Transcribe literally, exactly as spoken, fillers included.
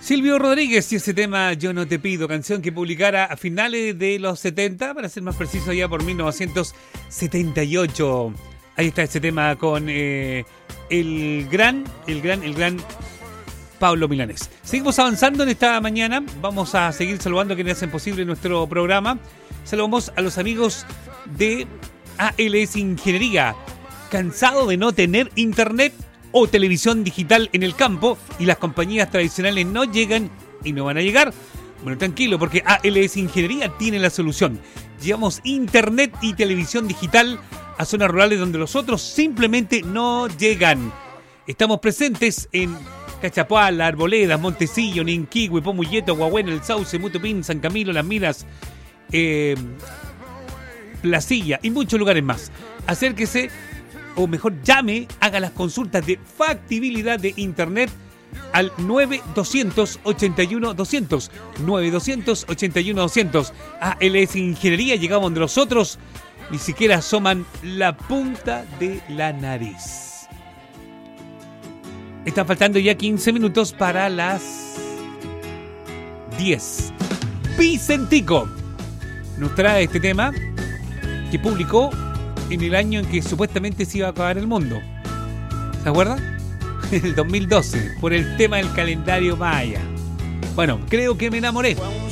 Silvio Rodríguez y ese tema Yo no te pido, canción que publicara a finales de los setenta, para ser más preciso ya por mil novecientos setenta y ocho. Ahí está ese tema con eh, el gran, el gran, el gran Pablo Milanés. Seguimos avanzando en esta mañana, vamos a seguir saludando a quienes hacen posible nuestro programa. Saludamos a los amigos de A L S Ingeniería. ¿Cansado de no tener internet o televisión digital en el campo y las compañías tradicionales no llegan y no van a llegar? Bueno, tranquilo, porque A L S Ingeniería tiene la solución. Llevamos internet y televisión digital a zonas rurales donde los otros simplemente no llegan. Estamos presentes en Cachapoal, Arboledas, Montecillo, Ninquihue, Pomulleto, Guahuena, El Sauce, Mutupín, San Camilo, Las Minas, eh, Placilla y muchos lugares más. Acérquese, o mejor llame, haga las consultas de factibilidad de internet al nueve doscientos ochenta y uno doscientos, nueve doscientos ochenta y uno doscientos. A L S Ingeniería, llegamos donde los otros ni siquiera asoman la punta de la nariz. Están faltando ya quince minutos para las diez. Vicentico nos trae este tema que publicó en el año en que supuestamente se iba a acabar el mundo. ¿Se acuerdan? En el dos mil doce, por el tema del calendario maya. Bueno, creo que me enamoré.